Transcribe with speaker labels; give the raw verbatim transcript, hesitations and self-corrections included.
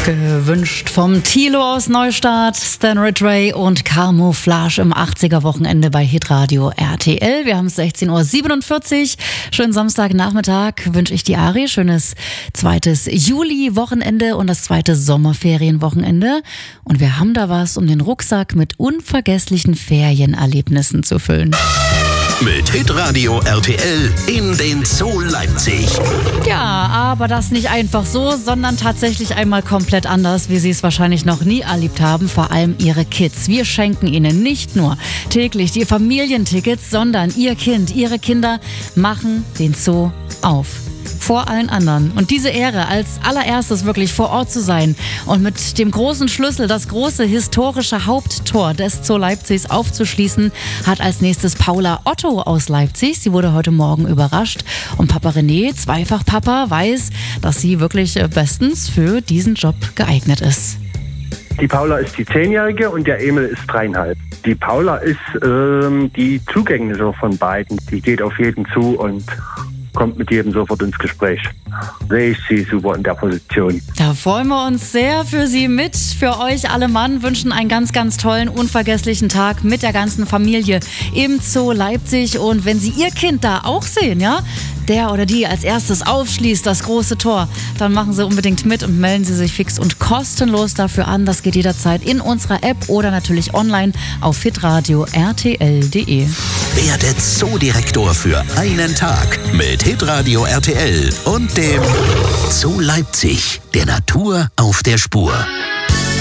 Speaker 1: Gewünscht vom Thilo aus Neustadt, Stan Ridgway und Camouflage im achtziger-Wochenende bei Hitradio R T L. Wir haben sechzehn Uhr siebenundvierzig. Schönen Samstagnachmittag wünsche ich die Ari. Schönes zweites Juli-Wochenende und das zweite Sommerferienwochenende. Und wir haben da was, um den Rucksack mit unvergesslichen Ferienerlebnissen zu füllen.
Speaker 2: Mit Hitradio R T L in den Zoo Leipzig.
Speaker 1: Ja, aber das nicht einfach so, sondern tatsächlich einmal komplett anders, wie Sie es wahrscheinlich noch nie erlebt haben, vor allem Ihre Kids. Wir schenken Ihnen nicht nur täglich die Familientickets, sondern Ihr Kind, Ihre Kinder machen den Zoo auf. Vor allen anderen. Und diese Ehre, als allererstes wirklich vor Ort zu sein und mit dem großen Schlüssel das große historische Haupttor des Zoo Leipzigs aufzuschließen, hat als nächstes Paula Otto aus Leipzig. Sie wurde heute Morgen überrascht. Und Papa René, zweifach Papa, weiß, dass sie wirklich bestens für diesen Job geeignet ist.
Speaker 3: Die Paula ist die Zehnjährige und der Emil ist dreieinhalb. Die Paula ist ähm, die Zugängliche von beiden. Die geht auf jeden zu und kommt mit jedem sofort ins Gespräch. Sehe ich sie super in der Position.
Speaker 1: Da freuen wir uns sehr für Sie mit. Für euch alle Mann wünschen einen ganz, ganz tollen, unvergesslichen Tag mit der ganzen Familie im Zoo Leipzig. Und wenn Sie Ihr Kind da auch sehen, ja, der oder die als erstes aufschließt das große Tor, dann machen Sie unbedingt mit und melden Sie sich fix und kostenlos dafür an. Das geht jederzeit in unserer App oder natürlich online auf hitradio r t l punkt d e.
Speaker 2: Werde Zoodirektor für einen Tag mit Hitradio R T L und dem Zoo Leipzig, der Natur auf der Spur.